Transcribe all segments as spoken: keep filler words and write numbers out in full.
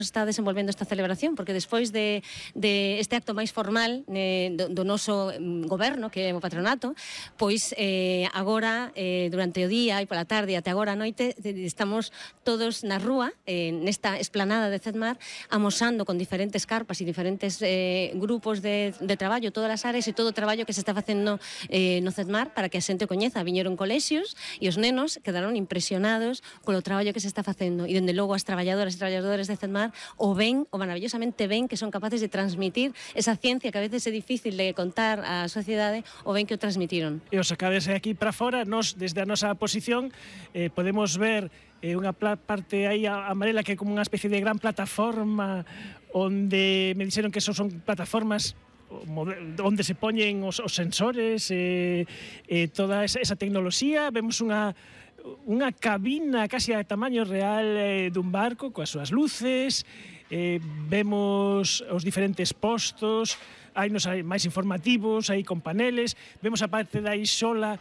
está desenvolvendo esta celebración, porque despois de, de este acto máis formal eh, do, do noso goberno, que é o patronato, pois eh, agora, eh, durante o día e pola tarde até agora a noite, estamos todos na rúa, eh, nesta esplanada de Cedmar, amosando con diferentes carpas e diferentes eh, grupos de, de traballo, todas as áreas e todo o traballo que se está facendo eh, no Cedmar para que a xente o coñeza. Viñeron colexios e os nenos quedaron impresionados polo traballo que se está facendo, e dende logo as traballadoras e traballadores de Cedmar o ven, o maravillosamente ven que son capaces de transmitir esa ciencia que a veces é difícil de contar á sociedade, o ven que o transmitiron. E os sacades aquí para fora, nos desde a nosa posición eh, podemos ver eh, unha parte aí amarela que é como unha especie de gran plataforma onde me dixeron que eso son plataformas onde se poñen os, os sensores e eh, eh, toda esa, esa tecnoloxía. Vemos unha unha cabina casi a tamaño real eh, dun barco coas súas luces, eh, vemos os diferentes postos, hai nos hai máis informativos, hai con paneles, vemos a parte da isola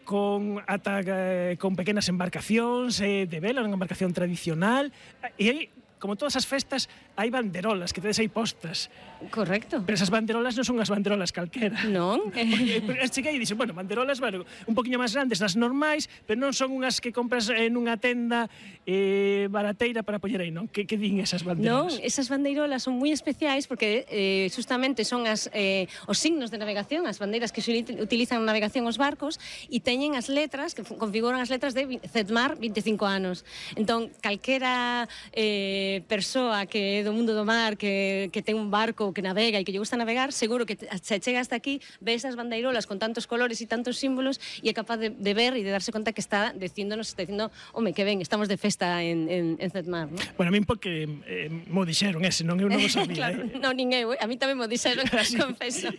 con ata eh, con pequenas embarcacións eh, de vela, unha embarcación tradicional, e hai, como todas as festas, hai banderolas que tedes aí postas. Correcto. Pero esas banderolas non son as banderolas calquera. Non. Cheguei e dixen, bueno, banderolas, bueno, un poquinho máis grandes das normais, pero non son unhas que compras en unha tenda eh, barateira para poñer aí, non? Que, que din esas banderolas? Non, esas bandeirolas son moi especiais porque eh, justamente son as, eh, os signos de navegación, as bandeiras que se utilizan na navegación os barcos, e teñen as letras, que configuran as letras de Cedmar vinte e cinco anos. Entón, calquera eh, persoa que é do mundo do mar, que, que ten un barco que navega e que lle gusta navegar, seguro que se chega hasta aquí, ve esas bandeirolas con tantos colores e tantos símbolos e é capaz de, de ver e de darse conta que está dicíndonos, está dicindo, home, que ben, estamos de festa en, en, en Cedmar, ¿no? Bueno, a min porque eh, mo dixeron ese, non eu non o sabía. Claro, eh. non, nin eu, a mí tamén mo dixeron, confeso.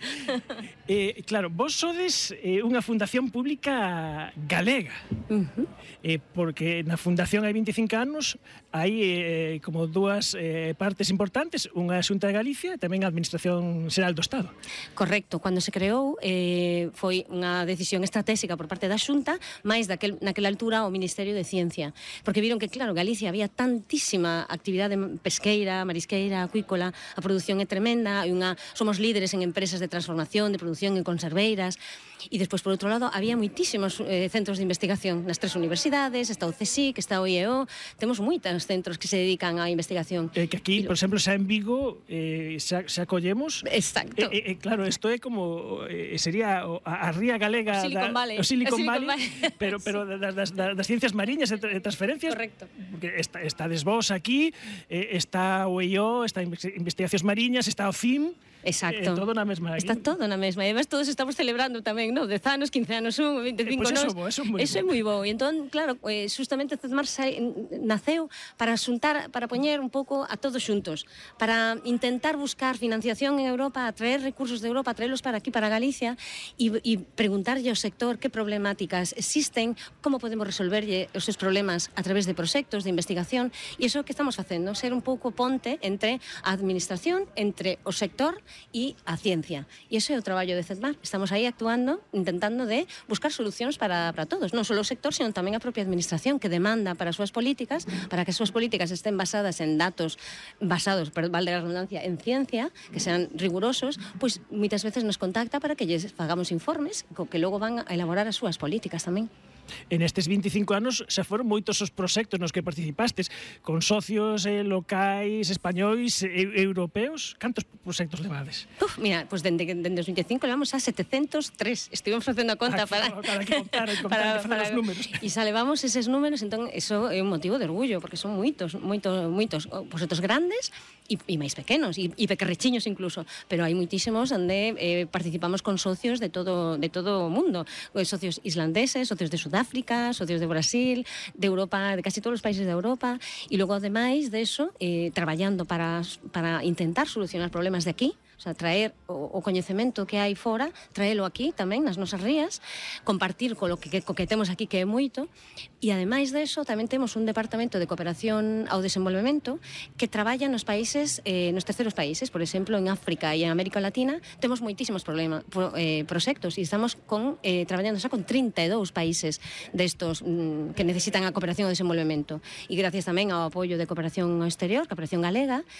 eh, claro, vos sodes eh, unha fundación pública galega, uh-huh. eh, porque na fundación hai vinte e cinco anos hai eh, como dúas eh, partes importantes, unha Xunta de Galicia e tamén a Administración Xeral do Estado. Correcto, cando se creou eh, foi unha decisión estratégica por parte da Xunta, máis daquel, naquela altura o Ministerio de Ciencia, porque viron que, claro, Galicia había tantísima actividade pesqueira, marisqueira, acuícola, a produción é tremenda, e unha, somos líderes en empresas de transformación, de produción en conserveiras, e despois, por outro lado, había moitísimos eh, centros de investigación nas tres universidades, está o CSIC, está o I E O, temos moitos centros que se dedican á investigación. Eh, que aquí, por exemplo, xa en Vigo eh, xa, xa collemos. Exacto. Eh, eh, claro, isto é como eh, sería a, a ría galega, o Silicon Valley, da, o Silicon, Silicon Valley, Valley. pero, pero das, das, das ciencias mariñas e tra, transferencias. Correcto. Porque está, está desvós aquí, eh, está o I E O, está Investigacións Mariñas, está o C I M. Exacto. Eh, todo na mesma. Está todo na mesma. E además todos estamos celebrando tamén, non? dez anos, quince anos un, vinte e cinco eh, pues anos. Eso, bo, eso, moi eso é moi bo. E entón, claro, eh, justamente Cedmar naceu para xuntar, para poñer un pouco a todos xuntos, para intentar buscar financiación en Europa, atraer recursos de Europa, traerlos para aquí, para Galicia, e, e preguntarlle ao sector que problemáticas existen, como podemos resolverlle os seus problemas a través de proxectos de investigación, e iso que estamos facendo, ser un pouco ponte entre a administración, entre o sector e a ciencia. E ese é o traballo de Cedmar. Estamos aí actuando, intentando de buscar solucións para, para todos, non só o sector, sino tamén a propia administración, que demanda para as súas políticas, para que as súas políticas estén basadas en datos, basados, pero valde a redundancia, en ciencia, que sean rigurosos, pois moitas veces nos contacta para que lles fagamos informes, co que logo van a elaborar as súas políticas tamén. En estes vinte e cinco anos xa foron moitos os proxectos nos que participastes con socios eh, locais, españois, e, europeos. Cantos proxectos levades? Uf, mira, pues dende, dende os vinte e cinco levamos a setecentos tres. Estivemos facendo a conta ah, para, para que contar, contar para, para, para os números. E xa levamos eses números, entón, eso é un motivo de orgullo, porque son moitos, moitos, moitos proxectos grandes e, e máis pequenos, e, e pequerrechiños incluso, pero hai moitísimos onde eh, participamos con socios de todo, de todo o mundo, socios islandeses, socios de Sudáfrica, socios de Brasil, de Europa, de casi todos os países de Europa, e logo, ademais de eso, eh, traballando para, para intentar solucionar problemas de aquí, o sea, traer o, o coñecemento que hai fora, traelo aquí tamén, nas nosas rías, compartir co, lo que, co que temos aquí, que é moito, e ademais de eso, tamén temos un departamento de cooperación ao desenvolvemento que traballa nos países, eh, nos terceros países, por exemplo, en África e en América Latina, temos moitísimos problemas, pro, eh, proxectos, e estamos con, eh, traballando xa con trinta e dous países destos mm, que necesitan a cooperación ao desenvolvemento, e gracias tamén ao apoio de cooperación ao exterior, cooperación galega,